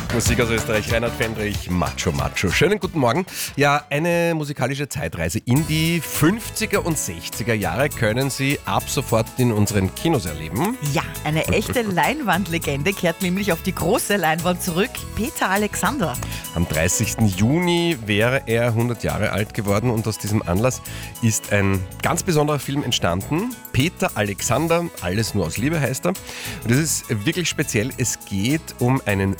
Musik aus Österreich, Reinhard Fendrich, Macho Macho. Schönen guten Morgen. Ja, eine musikalische Zeitreise in die 50er und 60er Jahre können Sie ab sofort in unseren Kinos erleben. Ja, eine echte Leinwandlegende kehrt nämlich auf die große Leinwand zurück. Peter Alexander. Am 30. Juni wäre er 100 Jahre alt geworden und aus diesem Anlass ist ein ganz besonderer Film entstanden. Peter Alexander, alles nur aus Liebe heißt er. Und das ist wirklich speziell. Es geht um einen